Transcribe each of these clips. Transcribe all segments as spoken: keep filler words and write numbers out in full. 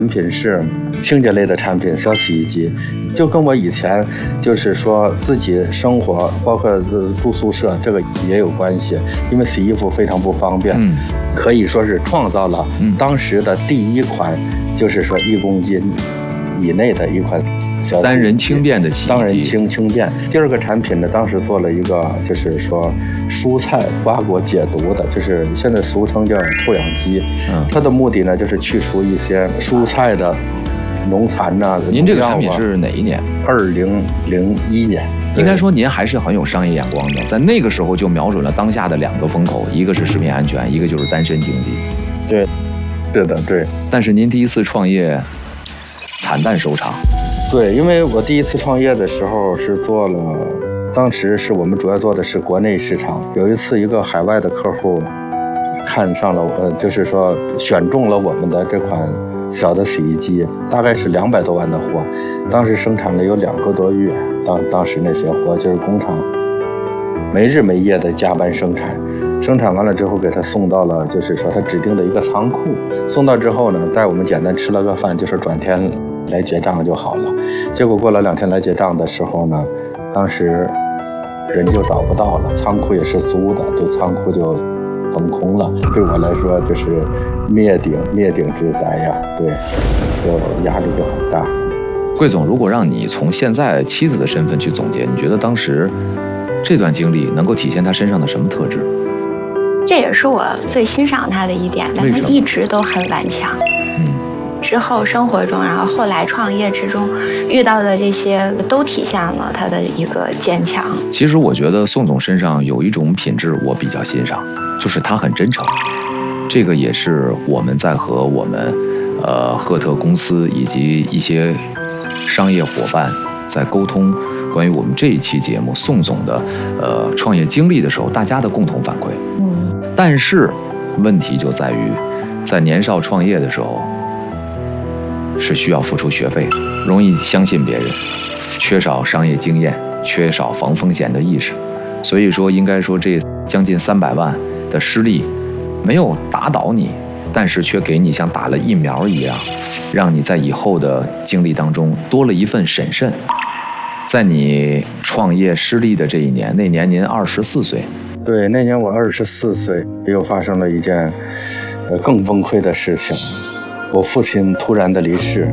产品是清洁类的产品，小洗衣机，就跟我以前就是说自己生活，包括住宿舍，这个也有关系。因为洗衣服非常不方便，嗯、可以说是创造了当时的第一款，就是说一公斤以内的一款小单人轻便的洗衣机。 单人轻轻便。第二个产品呢，当时做了一个，就是说蔬菜瓜果解毒的，就是现在俗称叫臭氧机。嗯，它的目的呢，就是去除一些蔬菜的农残呐、啊。 您这个产品是哪一年？ 二零零一年。 应该说您还是很有商业眼光的，在那个时候就瞄准了当下的两个风口，一个是食品安全，一个就是单身经济。 对，是的，对。 但是您第一次创业惨淡收场。 对，因为我第一次创业的时候是做了，当时是我们主要做的是国内市场。有一次，一个海外的客户看上了，呃，就是说选中了我们的这款小的洗衣机，大概是两百多万的货，当时生产了有两个多月。当当时那些货就是工厂没日没夜的加班生产，生产完了之后给他送到了，就是说他指定的一个仓库。送到之后呢，带我们简单吃了个饭，就是转天来结账就好了。结果过了两天来结账的时候呢，当时人就找不到了，仓库也是租的，对，仓库就腾空了。对我来说就是灭顶灭顶之灾呀，对，就压力就很大。 桂总，如果让你从现在妻子的身份去总结，你觉得当时这段经历能够体现她身上的什么特质？ 这也是我最欣赏她的一点，但她一直都很顽强。嗯，之后生活中，然后后来创业之中遇到的这些，都体现了她的一个坚强。 其实我觉得宋总身上有一种品质我比较欣赏，就是他很真诚。这个也是我们在和我们呃赫特公司以及一些商业伙伴在沟通关于我们这一期节目宋总的呃创业经历的时候，大家的共同反馈。嗯，但是问题就在于，在年少创业的时候，是需要付出学费，容易相信别人，缺少商业经验，缺少防风险的意识。所以说，应该说这将近三百万的失利，没有打倒你，但是却给你像打了疫苗一样，让你在以后的经历当中多了一份审慎。在你创业失利的这一年，那年您二十四岁。 对，那年我二十四岁，又发生了一件呃更崩溃的事情，我父亲突然的离世。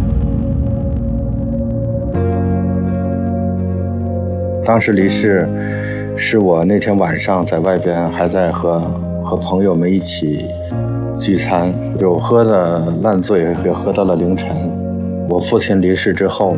当时离世是我那天晚上在外边还在和和朋友们一起聚餐，就喝的烂醉，也喝到了凌晨。我父亲离世之后，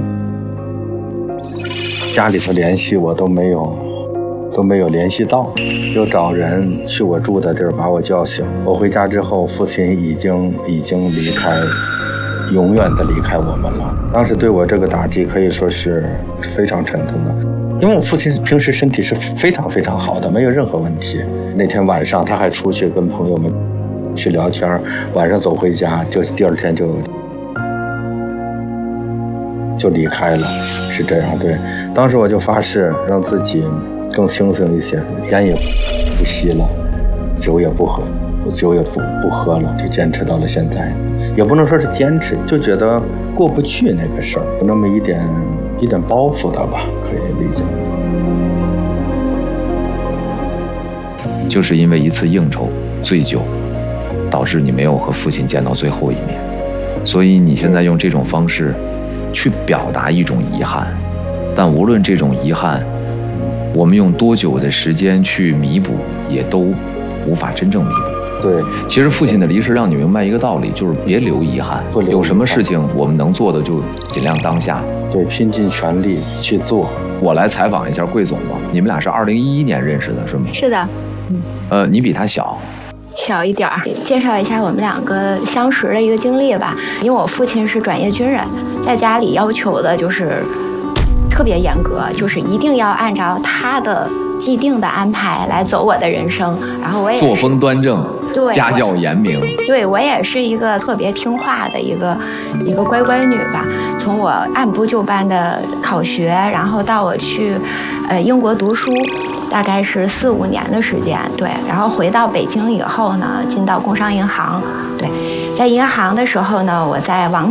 家里头联系我都没有都没有联系到，就找人去我住的地儿把我叫醒。我回家之后，父亲已经已经离开，永远的离开我们了。当时对我这个打击可以说是非常沉痛的，因为我父亲平时身体是非常非常好的，没有任何问题。那天晚上他还出去跟朋友们去聊天，晚上走回家，就第二天就就离开了，是这样。对，当时我就发誓让自己更清醒一些，烟也不吸了，酒也不喝，酒也不不喝了，就坚持到了现在。也不能说是坚持，就觉得过不去那个事儿，有那么一点一点包袱的吧，可以理解。 就是因为一次应酬醉酒，导致你没有和父亲见到最后一面，所以你现在用这种方式去表达一种遗憾。但无论这种遗憾我们用多久的时间去弥补，也都无法真正弥补。 对， 其实父亲的离世让你明白一个道理，就是别留遗憾。 不留遗憾， 有什么事情我们能做的就尽量当下， 对，拼尽全力去做。 我来采访一下桂总吧，你们俩是二零一一年认识的，是吗？ 是的。 嗯，呃，你比他小。 小一点儿，介绍一下我们两个相识的一个经历吧。因为我父亲是转业军人，在家里要求的就是特别严格，就是一定要按照他的既定的安排来走我的人生。然后我也作风端正， 对， 家教严明。 对，我也是一个特别听话的一个一个乖乖女吧。从我按部就班的考学，然后到我去呃英国读书，大概是四五年的时间。对，然后回到北京以后呢，进到工商银行。对， 在银行的时候呢，我在网